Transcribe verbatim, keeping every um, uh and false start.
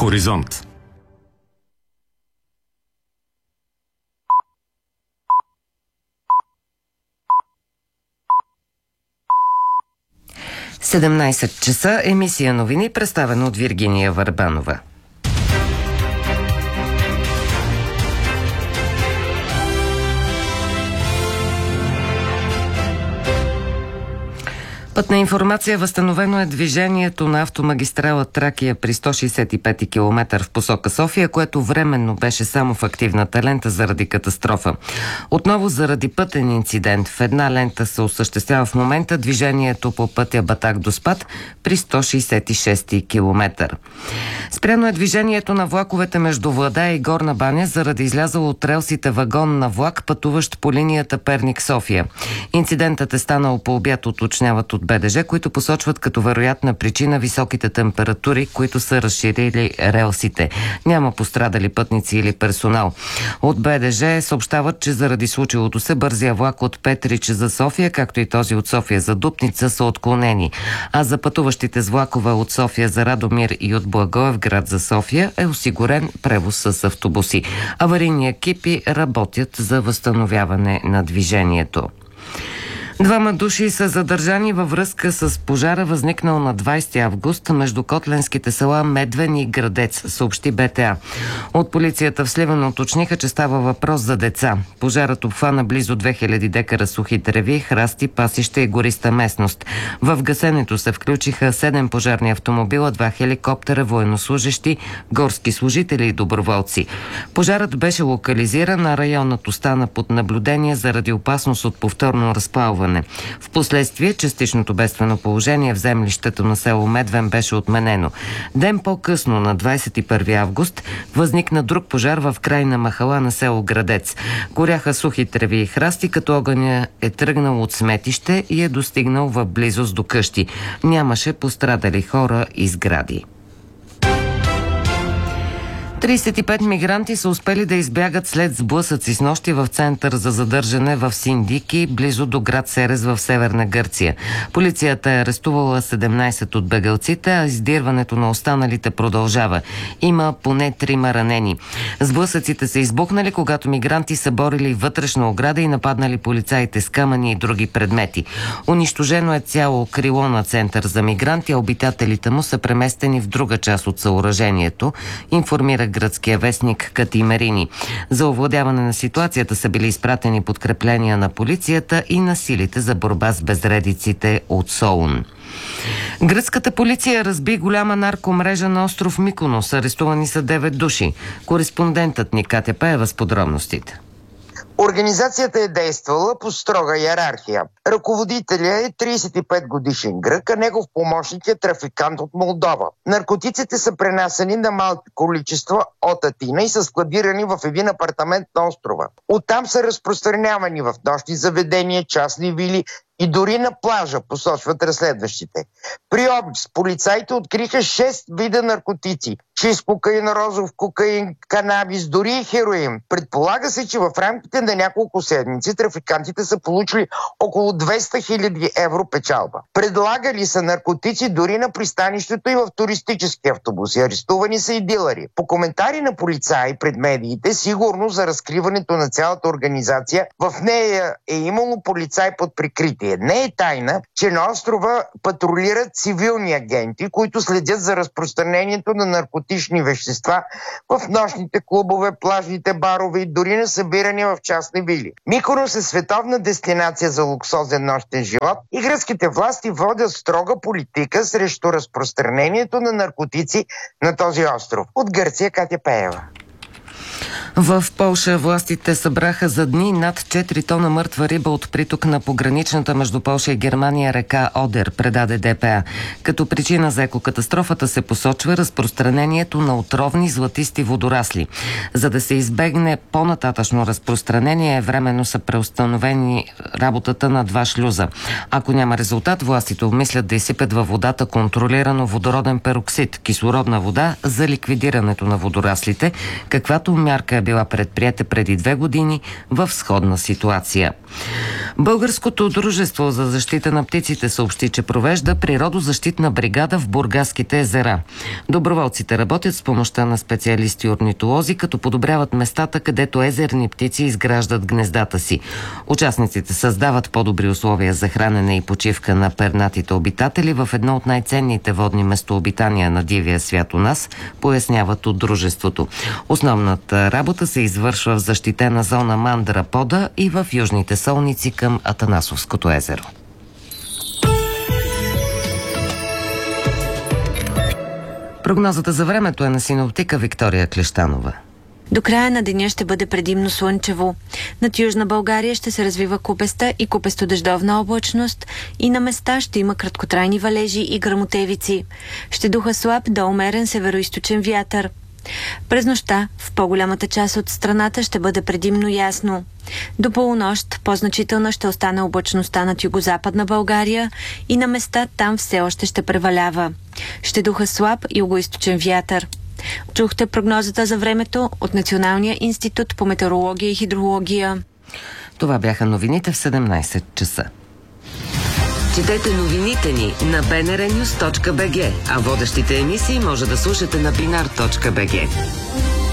Хоризонт. седемнайсет часа, емисия новини, представена от Виргиния Върбанова. Пътна информация. Възстановено е движението на автомагистрала Тракия при сто шейсет и пети километър в посока София, което временно беше само в активната лента заради катастрофа. Отново заради пътен инцидент в една лента се осъществява в момента движението по пътя Батак-Доспат при сто шейсет и шести километър. Спряно е движението на влаковете между Владая и Горна баня заради излязъл от релсите вагон на влак, пътуващ по линията Перник-София. Инцидентът е станал по обяд, уточняват от БДЖ, които посочват като вероятна причина високите температури, които са разширили релсите. Няма пострадали пътници или персонал. От БДЖ съобщават, че заради случилото се бързия влак от Петрич за София, както и този от София за Дупница, са отклонени. А за пътуващите с влакове от София за Радомир и от Благоевград за София е осигурен превоз с автобуси. Аварийни екипи работят за възстановяване на движението. Двама души са задържани във връзка с пожара, възникнал на двайсети август между котленските села Медвен и Градец, съобщи БТА. От полицията в Сливен уточниха, че става въпрос за деца. Пожарът обхвана близо две хиляди декара сухи треви, храсти, пасища и гориста местност. В гасенето се включиха седем пожарни автомобила, два хеликоптера, военнослужещи, горски служители и доброволци. Пожарът беше локализиран, на районът остана под наблюдение заради опасност от повторно разпалване. Впоследствие частичното бедствено положение в землището на село Медвен беше отменено. Ден по-късно, на двайсет и първи август, възникна друг пожар в крайна махала на село Градец. Горяха сухи треви и храсти, като огъня е тръгнал от сметище и е достигнал в близост до къщи. Нямаше пострадали хора и сгради. трийсет и пет мигранти са успели да избягат след сблъсъци с нощи в център за задържане в Синдики, близо до град Серес в Северна Гърция. Полицията е арестувала седемнайсет от бегалците, а издирването на останалите продължава. Има поне трима ранени. Сблъсъците са избухнали, когато мигранти са борили вътрешна ограда и нападнали полицаите с камъни и други предмети. Унищожено е цяло крило на център за мигранти, а обитателите му са преместени в друга част от съоръжението, информира гръцкия вестник Катимерини. За овладяване на ситуацията са били изпратени подкрепления на полицията и на силите за борба с безредиците от Солун. Гръцката полиция разби голяма наркомрежа на остров Миконос. Арестувани са девет души. Кореспондентът ни Катя Пеева с подробностите. Организацията е действала по строга иерархия. Ръководителя е трийсет и пет годишен грък, а негов помощник е трафикант от Молдова. Наркотиците са пренасени на малки количества от Атина и са складирани в един апартамент на острова. Оттам са разпространявани в нощни заведения, частни вили и дори на плажа, посочват разследващите. При обиск полицаите откриха шест вида наркотици. Чист кокаин, розов кокаин, канабис, дори и хероин. Предполага се, че в рамките на няколко седмици трафикантите са получили около двеста хиляди евро печалба. Предлагали са наркотици дори на пристанището и в туристически автобуси. Арестувани са и дилъри. По коментари на полицаи пред медиите, сигурно за разкриването на цялата организация, в нея е имало полицай под прикритие. Не е тайна, че на острова патрулират цивилни агенти, които следят за разпространението на наркотични вещества в нощните клубове, плажните барове и дори на събирания в частни вили. Миконос е световна дестинация за луксозен нощен живот и гръцките власти водят строга политика срещу разпространението на наркотици на този остров. От Гърция, Катя Пеева. В Полша властите събраха за дни над четири тона мъртва риба от приток на пограничната между Полша и Германия река Одер, предаде ДПА. Като причина за екокатастрофата се посочва разпространението на отровни златисти водорасли. За да се избегне по-нататъчно разпространение, временно са преустановени работата на два шлюза. Ако няма резултат, властите обмислят да изсипят във водата контролирано водороден пероксид, кислородна вода, за ликвидирането на водораслите, каквато мярка е била предприета преди две години в сходна ситуация. Българското дружество за защита на птиците съобщи, че провежда природозащитна бригада в Бургаските езера. Доброволците работят с помощта на специалисти-орнитолози, като подобряват местата, където езерни птици изграждат гнездата си. Участниците създават по-добри условия за хранене и почивка на пернатите обитатели в едно от най-ценните водни местообитания на дивия свят у нас, поясняват от дружеството. Основната работа се извършва в защитена зона Мандра Пода и в южните солници към Атанасовското езеро. Прогнозата за времето е на синоптика Виктория Клещанова. До края на деня ще бъде предимно слънчево. Над Южна България ще се развива купеста и купесто-дъждовна облачност и на места ще има краткотрайни валежи и гръмотевици. Ще духа слаб до умерен североизточен вятър. През нощта в по-голямата част от страната ще бъде предимно ясно. До полунощ по-значителна ще остане облачността над югозападна България и на места там все още ще превалява. Ще духа слаб югоизточен вятър. Чухте прогнозата за времето от Националния институт по метеорология и хидрология. Това бяха новините в седемнайсет часа. Четете новините ни на би ен ар нюз точка би джи, а водещите емисии може да слушате на бинар точка би джи.